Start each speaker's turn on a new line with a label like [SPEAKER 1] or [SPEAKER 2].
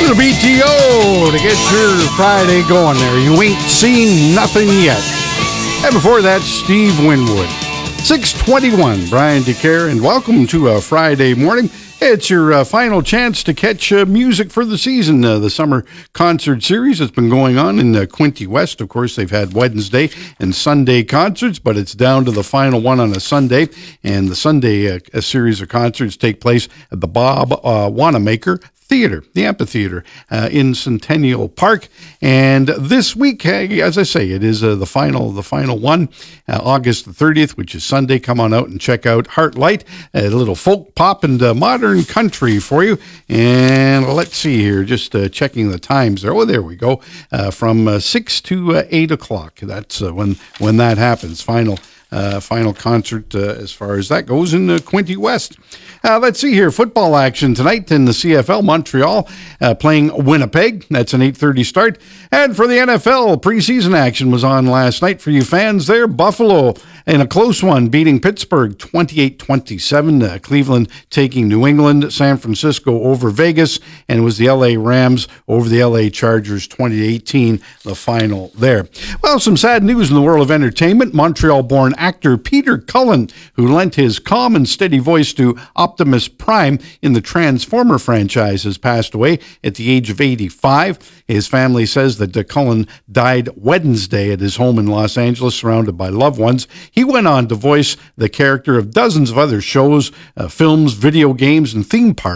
[SPEAKER 1] Little BTO to get your Friday going there. You ain't seen nothing yet. And before that, Steve Winwood. 6:21, Brian DeCare, and welcome to a Friday morning. It's your final chance to catch music for the season. The summer concert series has been going on in Quinte West. Of course, they've had Wednesday and Sunday concerts, but it's down to the final one on a Sunday. And the Sunday a series of concerts take place at the Bob Wanamaker Theater, the amphitheater in Centennial Park. And this week, as I say, it is the final one, August the 30th, which is Sunday. Come on out and check out Heartlight, a little folk pop and modern country for you. And let's see here, just checking the times there. Oh, there we go. From 6 to 8 o'clock. That's when that happens. Final concert as far as that goes in Quinte West. Let's see here. Football action tonight in the CFL. Montreal playing Winnipeg. That's an 8:30 start. And for the NFL, preseason action was on last night for you fans there. Buffalo in a close one beating Pittsburgh 28-27. Cleveland taking New England. San Francisco over Vegas. And it was the LA Rams over the LA Chargers 2018, the final there. Well, some sad news in the world of entertainment. Montreal-born actor Peter Cullen, who lent his calm and steady voice to Optimus Prime in the Transformer franchise, has passed away at the age of 85. His family says that Cullen died Wednesday at his home in Los Angeles, surrounded by loved ones. He went on to voice the character of dozens of other shows, films, video games, and theme parks.